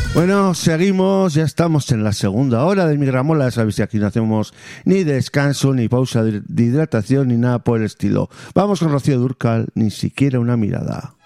Bueno, seguimos, ya estamos en la segunda hora de Mi Gramola. Ya sabéis que aquí no hacemos ni descanso, ni pausa de hidratación, ni nada por el estilo. Vamos con Rocío Dúrcal, Ni siquiera una mirada.